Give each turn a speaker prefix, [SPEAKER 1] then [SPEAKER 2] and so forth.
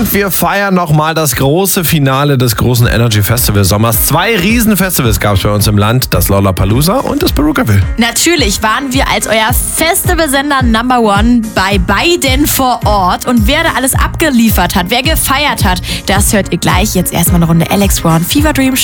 [SPEAKER 1] Und wir feiern nochmal das große Finale des großen Energy Festival Sommers. 2 Riesenfestivals gab es bei uns im Land, das Lollapalooza und das Perucaville.
[SPEAKER 2] Natürlich waren wir als euer Festivalsender Number One bei beiden vor Ort. Und wer da alles abgeliefert hat, wer gefeiert hat, das hört ihr gleich. Jetzt erstmal eine Runde Alex One, Fever Dream.